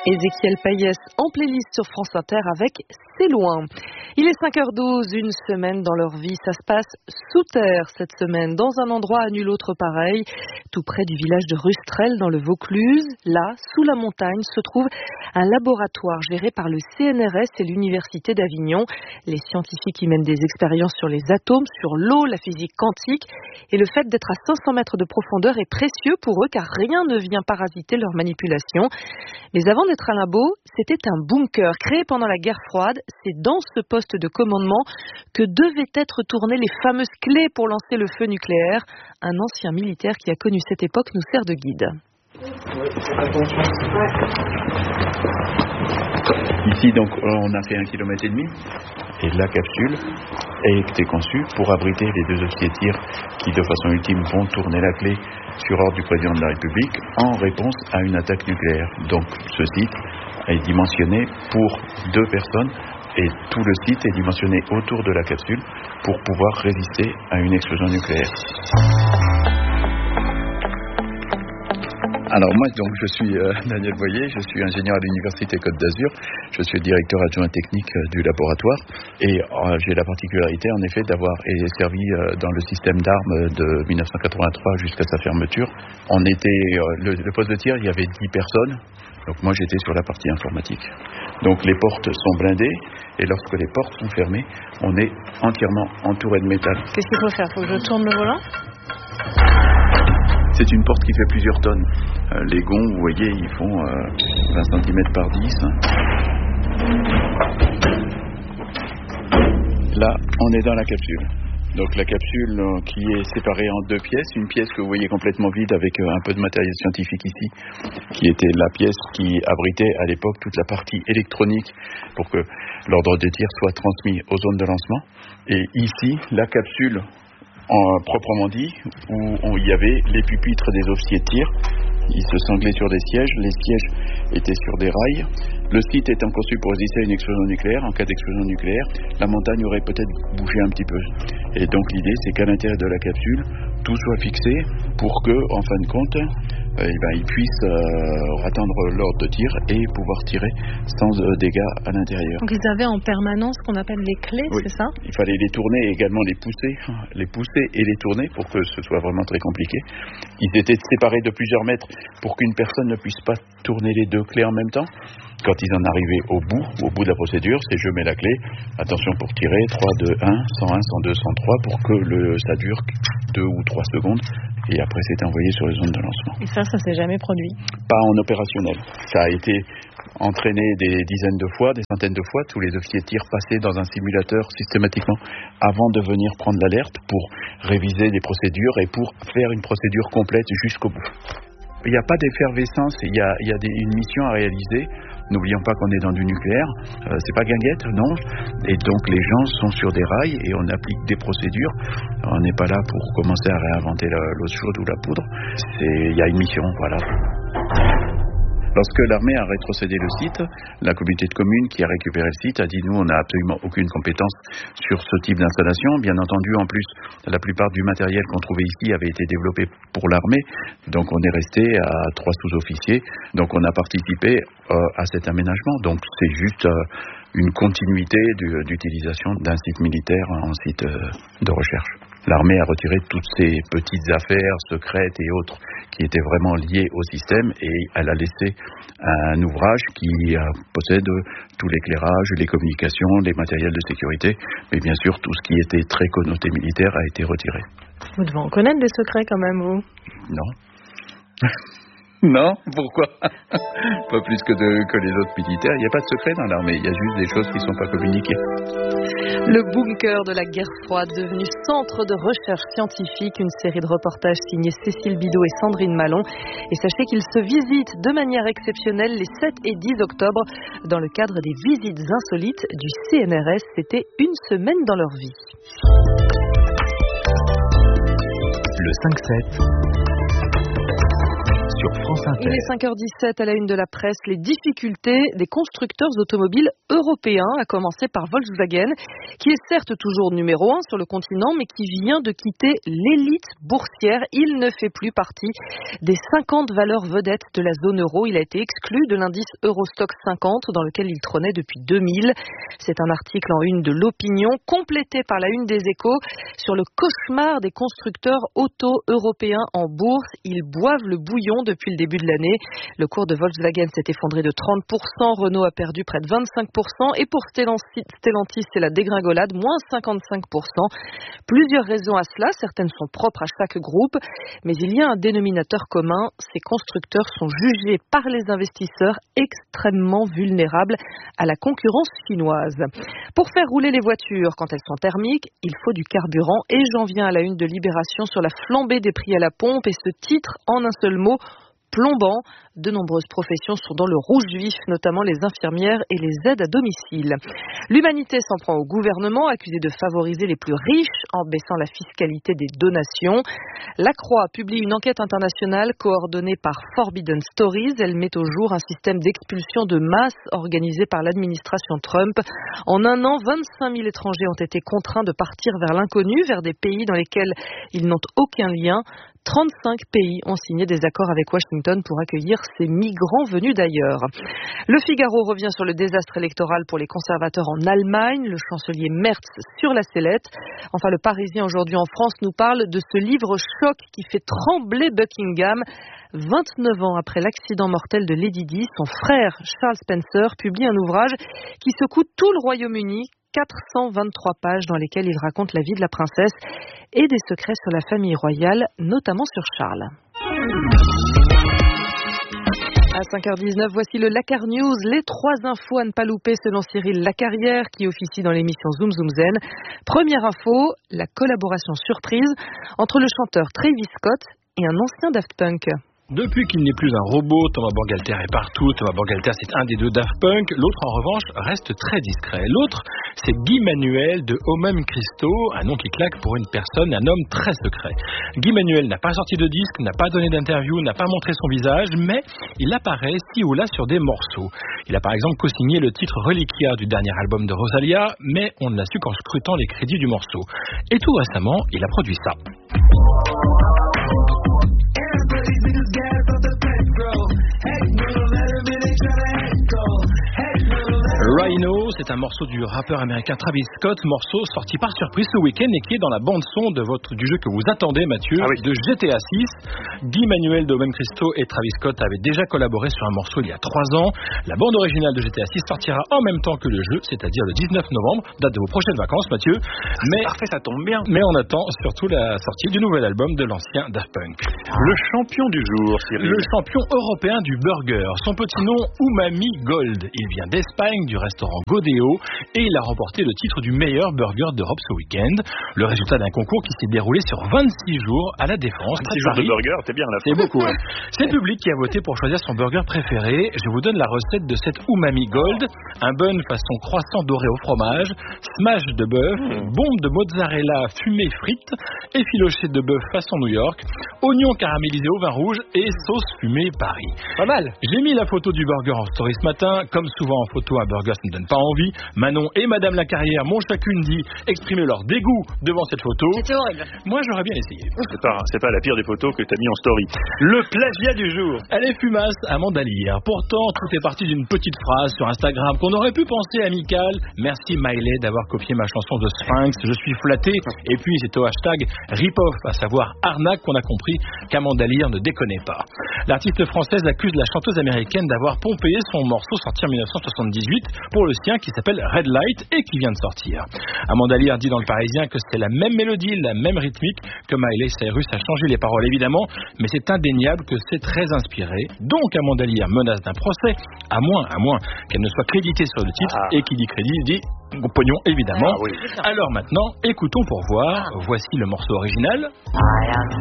Ézéchiel Payès en playlist sur France Inter avec C'est loin. Il est 5h12, une semaine dans leur vie. Ça se passe sous terre cette semaine, dans un endroit à nul autre pareil, tout près du village de Rustrel dans le Vaucluse. Là, sous la montagne, se trouve un laboratoire géré par le CNRS et l'Université d'Avignon. Les scientifiques y mènent des expériences sur les atomes, sur l'eau, la physique quantique. Et le fait d'être à 500 mètres de profondeur est précieux pour eux car rien ne vient parasiter leur manipulation. Mais avant d'être un labo, c'était un bunker créé pendant la guerre froide. C'est dans ce poste de commandement que devaient être tournées les fameuses clés pour lancer le feu nucléaire. Un ancien militaire qui a connu cette époque nous sert de guide. Ici, donc, on a fait 1,5 km et la capsule a été conçue pour abriter les 2 officiers de tir qui, de façon ultime, vont tourner la clé sur ordre du président de la République en réponse à une attaque nucléaire. Donc, ce site est dimensionné pour 2 personnes et tout le site est dimensionné autour de la capsule pour pouvoir résister à une explosion nucléaire. Alors moi, donc, je suis Daniel Boyer, je suis ingénieur à l'Université Côte d'Azur, je suis le directeur adjoint technique du laboratoire et j'ai la particularité en effet d'avoir servi dans le système d'armes de 1983 jusqu'à sa fermeture. On était, le poste de tir, il y avait 10 personnes, donc moi j'étais sur la partie informatique. Donc les portes sont blindées et lorsque les portes sont fermées, on est entièrement entouré de métal. Qu'est-ce qu'il faut faire? Faut que je tourne le volant? C'est une porte qui fait plusieurs tonnes. Les gonds, vous voyez, ils font 20 cm par 10. Là, on est dans la capsule. Donc la capsule qui est séparée en 2 pièces. Une pièce que vous voyez complètement vide avec un peu de matériel scientifique ici, qui était la pièce qui abritait à l'époque toute la partie électronique pour que l'ordre de tir soit transmis aux zones de lancement. Et ici, la capsule proprement dit, où il y avait les pupitres des officiers de tir. Ils se sanglaient sur des sièges, les sièges étaient sur des rails. Le site étant conçu pour résister à une explosion nucléaire, en cas d'explosion nucléaire, la montagne aurait peut-être bougé un petit peu. Et donc l'idée, c'est qu'à l'intérieur de la capsule, tout soit fixé pour que, en fin de compte, ils puissent attendre l'ordre de tir et pouvoir tirer sans dégâts à l'intérieur. Donc ils avaient en permanence ce qu'on appelle les clés, oui. C'est ça? Il fallait les tourner et également les pousser et les tourner pour que ce soit vraiment très compliqué. Ils étaient séparés de plusieurs mètres pour qu'une personne ne puisse pas tourner les 2 clés en même temps. Quand ils en arrivaient au bout de la procédure, c'est je mets la clé, attention pour tirer, 3, 2, 1, 101, 102, 103, pour que ça dure 2 ou 3 secondes, et après c'est envoyé sur les zones de lancement. Et ça s'est jamais produit? Pas en opérationnel. Ça a été entraîné des dizaines de fois, des centaines de fois, tous les officiers de tir passaient dans un simulateur systématiquement avant de venir prendre l'alerte pour réviser les procédures et pour faire une procédure complète jusqu'au bout. Il n'y a pas d'effervescence, il y a une mission à réaliser. N'oublions pas qu'on est dans du nucléaire, c'est pas guinguette, non. Et donc les gens sont sur des rails et on applique des procédures. On n'est pas là pour commencer à réinventer l'eau chaude ou la poudre. Il y a une mission, voilà. Lorsque l'armée a rétrocédé le site, la communauté de communes qui a récupéré le site a dit nous on n'a absolument aucune compétence sur ce type d'installation. Bien entendu, en plus, la plupart du matériel qu'on trouvait ici avait été développé pour l'armée, donc on est resté à 3 sous-officiers. Donc on a participé à cet aménagement. Donc c'est juste une continuité d'utilisation d'un site militaire en site de recherche. L'armée a retiré toutes ces petites affaires secrètes et autres qui étaient vraiment liées au système et elle a laissé un ouvrage qui possède tout l'éclairage, les communications, les matériels de sécurité, mais bien sûr tout ce qui était très connoté militaire a été retiré. Vous devez en connaître des secrets quand même, vous? Non. Non, pourquoi? Pas plus que les autres militaires. Il n'y a pas de secret dans l'armée, il y a juste des choses qui ne sont pas communiquées. Le bunker de la guerre froide, devenu centre de recherche scientifique, une série de reportages signés Cécile Bidot et Sandrine Malon. Et sachez qu'ils se visitent de manière exceptionnelle les 7 et 10 octobre dans le cadre des visites insolites du CNRS. C'était une semaine dans leur vie. Le 5-7 sur France Inter. Il est 5h17 à la une de la presse. Les difficultés des constructeurs automobiles européens, à commencer par Volkswagen, qui est certes toujours numéro 1 sur le continent, mais qui vient de quitter l'élite boursière. Il ne fait plus partie des 50 valeurs vedettes de la zone euro. Il a été exclu de l'indice Eurostoxx 50, dans lequel il trônait depuis 2000. C'est un article en une de l'Opinion, complété par la une des Échos, sur le cauchemar des constructeurs auto européens en bourse. Ils boivent le bouillon depuis le début de l'année. Le cours de Volkswagen s'est effondré de 30%, Renault a perdu près de 25% et pour Stellantis, c'est la dégringolade, moins 55%. Plusieurs raisons à cela, certaines sont propres à chaque groupe, mais il y a un dénominateur commun, ces constructeurs sont jugés par les investisseurs extrêmement vulnérables à la concurrence chinoise. Pour faire rouler les voitures quand elles sont thermiques, il faut du carburant et j'en viens à la une de Libération sur la flambée des prix à la pompe et ce titre en un seul mot, plombant. De nombreuses professions sont dans le rouge vif, notamment les infirmières et les aides à domicile. L'humanité s'en prend au gouvernement, accusé de favoriser les plus riches en baissant la fiscalité des donations. La Croix publie une enquête internationale coordonnée par Forbidden Stories. Elle met au jour un système d'expulsion de masse organisé par l'administration Trump. En un an, 25 000 étrangers ont été contraints de partir vers l'inconnu, vers des pays dans lesquels ils n'ont aucun lien. 35 pays ont signé des accords avec Washington pour accueillir ces migrants venus d'ailleurs. Le Figaro revient sur le désastre électoral pour les conservateurs en Allemagne, le chancelier Merz sur la sellette. Enfin, le Parisien aujourd'hui en France nous parle de ce livre choc qui fait trembler Buckingham. 29 ans après l'accident mortel de Lady Di, son frère Charles Spencer publie un ouvrage qui secoue tout le Royaume-Uni. 423 pages dans lesquelles il raconte la vie de la princesse et des secrets sur la famille royale, notamment sur Charles. À 5h19, voici le Lakar News, les 3 infos à ne pas louper selon Cyril Lacarrière qui officie dans l'émission Zoom Zoom Zen. Première info, la collaboration surprise entre le chanteur Travis Scott et un ancien Daft Punk. Depuis qu'il n'est plus un robot, Thomas Bangalter est partout. Thomas Bangalter, c'est un des 2 Daft Punk. L'autre, en revanche, reste très discret. L'autre, c'est Guy Manuel de Homem Christo, un nom qui claque pour une personne, un homme très secret. Guy Manuel n'a pas sorti de disque, n'a pas donné d'interview, n'a pas montré son visage, mais il apparaît ci ou là sur des morceaux. Il a par exemple co-signé le titre Reliquia du dernier album de Rosalia, mais on ne l'a su qu'en scrutant les crédits du morceau. Et tout récemment, il a produit ça. Rhino, c'est un morceau du rappeur américain Travis Scott, morceau sorti par surprise ce week-end et qui est dans la bande-son du jeu que vous attendez, Mathieu, de GTA 6. Guy Manuel de Homem Christo et Travis Scott avaient déjà collaboré sur un morceau il y a 3 ans. La bande originale de GTA 6 sortira en même temps que le jeu, c'est-à-dire le 19 novembre, date de vos prochaines vacances, Mathieu. Mais parfait, ça tombe bien. Mais on attend surtout la sortie du nouvel album de l'ancien Daft Punk. Le champion du jour, Cyril. Le champion européen du burger. Son petit nom, Umami Gold. Il vient d'Espagne, du restaurant Godeo, et il a remporté le titre du meilleur burger d'Europe ce week-end. Le résultat d'un concours qui s'est déroulé sur 26 jours à la Défense. 26 jours de burger, c'est bien là. C'est beaucoup, ouais. C'est le public qui a voté pour choisir son burger préféré. Je vous donne la recette de cette Umami Gold. Un bun façon croissant doré au fromage, smash de bœuf, bombe de mozzarella fumée frite, effiloché de bœuf façon New York, oignons caramélisés au vin rouge et sauce fumée Paris. Pas mal. J'ai mis la photo du burger en story ce matin. Comme souvent en photo, un burger, ça ne donne pas envie. Manon et Madame Lacarrière m'ont chacune dit exprimer leur dégoût devant cette photo. C'était horrible. Moi, j'aurais bien essayé. C'est pas la pire des photos que tu as mis en story. Le plagiat du jour. Elle est fumasse, Amanda Lear. Pourtant, tout est parti d'une petite phrase sur Instagram qu'on aurait pu penser amicale. Merci Miley d'avoir copié ma chanson de Sphinx. Je suis flatté. Et puis, c'est au hashtag rip-off, à savoir arnaque, qu'on a compris qu'Amanda Lear ne déconnait pas. L'artiste française accuse la chanteuse américaine d'avoir pompé son morceau sorti en 1978 pour le sien qui s'appelle Red Light et qui vient de sortir. Amanda Lear dit dans Le Parisien que c'est la même mélodie, la même rythmique, que Miley Cyrus a changé les paroles évidemment, mais c'est indéniable que c'est très inspiré. Donc Amanda Lear menace d'un procès, à moins qu'elle ne soit créditée sur le titre, et qui dit crédit dit pognon évidemment. Alors maintenant, écoutons pour voir. Voici le morceau original.